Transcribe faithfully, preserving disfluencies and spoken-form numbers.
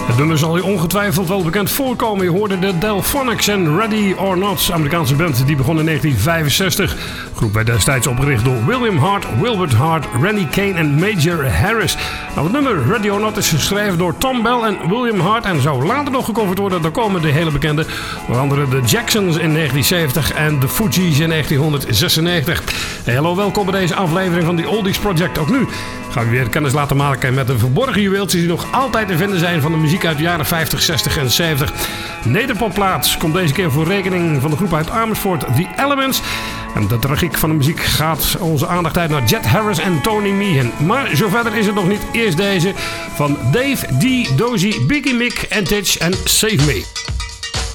Het nummer zal je ongetwijfeld wel bekend voorkomen. Je hoorde de Delphonics en Ready or Not, Amerikaanse band die begon in negentien vijfenzestig. De groep werd destijds opgericht door William Hart, Wilbert Hart, Randy Kane en Major Harris. Nou, het nummer Ready or Not is geschreven door Tom Bell en William Hart en zou later nog gecoverd worden. Daar komen de hele bekende, onder andere de Jacksons in negentien zeventig en de Fugees in negentienhonderdzesennegentig. Hey, hallo, welkom bij deze aflevering van The Oldies Project. Ook nu gaan we weer kennis laten maken met de verborgen juweeltjes die nog altijd te vinden zijn van de muziek uit de jaren vijftig, zestig en zeventig. Nederpopplaat komt deze keer voor rekening van de groep uit Amersfoort, The Elements. En de tragiek van de muziek gaat onze aandacht uit naar Jet Harris en Tony Meehan. Maar zover is het nog niet. Eerst deze van Dave D, Dozy, Biggie Mick en Titch en Save Me.